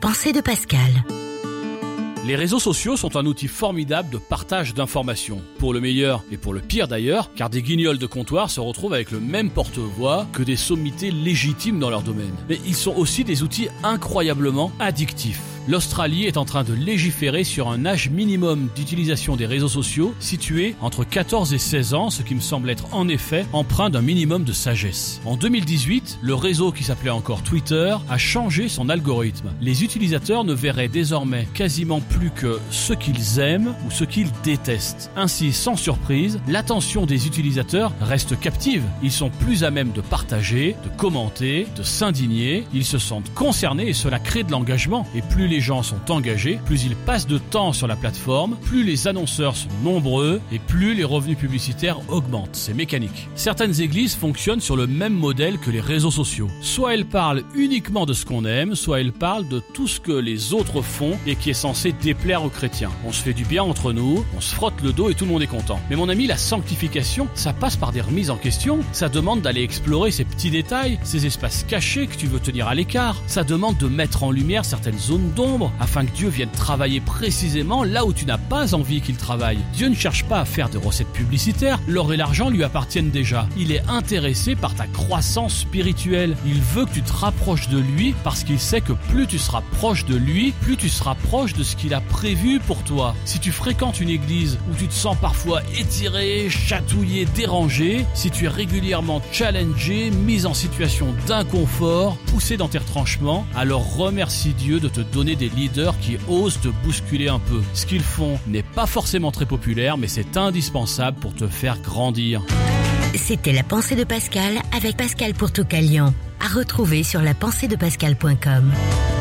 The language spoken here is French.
pensée de Pascal. Les réseaux sociaux sont un outil formidable de partage d'informations, pour le meilleur et pour le pire d'ailleurs, car des guignols de comptoir se retrouvent avec le même porte-voix que des sommités légitimes dans leur domaine. Mais ils sont aussi des outils incroyablement addictifs. L'Australie est en train de légiférer sur un âge minimum d'utilisation des réseaux sociaux situé entre 14 et 16 ans, ce qui me semble être en effet empreint d'un minimum de sagesse. En 2018, le réseau qui s'appelait encore Twitter a changé son algorithme. Les utilisateurs ne verraient désormais quasiment plus que ce qu'ils aiment ou ce qu'ils détestent. Ainsi, sans surprise, l'attention des utilisateurs reste captive. Ils sont plus à même de partager, de commenter, de s'indigner. Ils se sentent concernés et cela crée de l'engagement. Et plus les gens sont engagés, plus ils passent de temps sur la plateforme, plus les annonceurs sont nombreux et plus les revenus publicitaires augmentent. C'est mécanique. Certaines églises fonctionnent sur le même modèle que les réseaux sociaux. Soit elles parlent uniquement de ce qu'on aime, soit elles parlent de tout ce que les autres font et qui est censé déplaire aux chrétiens. On se fait du bien entre nous, on se frotte le dos et tout le monde est content. Mais mon ami, la sanctification, ça passe par des remises en question. Ça demande d'aller explorer ces petits détails, ces espaces cachés que tu veux tenir à l'écart. Ça demande de mettre en lumière certaines zones d'ombre afin que Dieu vienne travailler précisément là où tu n'as pas envie qu'il travaille. Dieu ne cherche pas à faire des recettes publicitaires, l'or et l'argent lui appartiennent déjà. Il est intéressé par ta croissance spirituelle. Il veut que tu te rapproches de lui parce qu'il sait que plus tu seras proche de lui, plus tu seras proche de ce qu'il a prévu pour toi. Si tu fréquentes une église où tu te sens parfois étiré, chatouillé, dérangé, si tu es régulièrement challengé, mis en situation d'inconfort, poussé dans tes retranchements, alors remercie Dieu de te donner des leaders qui osent te bousculer un peu. Ce qu'ils font n'est pas forcément très populaire, mais c'est indispensable pour te faire grandir. C'était la pensée de Pascal avec Pascal Pourtocalian. À retrouver sur lapenseedepascal.com.